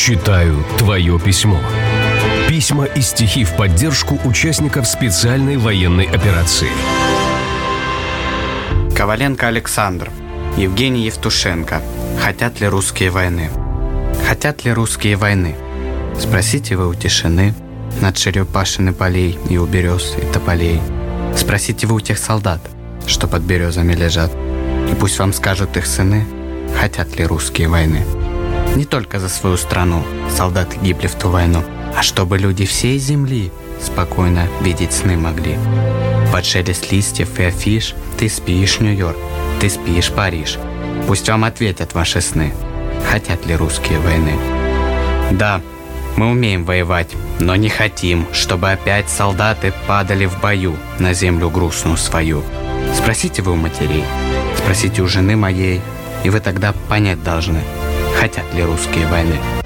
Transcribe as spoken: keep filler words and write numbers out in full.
Читаю твое письмо. Письма и стихи в поддержку участников специальной военной операции. Коваленко Александр, Евгений Евтушенко. Хотят ли русские войны? Хотят ли русские войны? Спросите вы у тишины, над черепашины полей и у берез и тополей. Спросите вы у тех солдат, что под березами лежат, и пусть вам скажут их сыны, хотят ли русские войны. Не только за свою страну солдаты гибли в ту войну, а чтобы люди всей земли спокойно видеть сны могли. Под шелест листьев и афиш ты спишь, Нью-Йорк, ты спишь, Париж. Пусть вам ответят ваши сны, хотят ли русские войны. Да, мы умеем воевать, но не хотим, чтобы опять солдаты падали в бою на землю грустную свою. Спросите вы у матерей, спросите у жены моей, и вы тогда понять должны, хотят ли русские войны.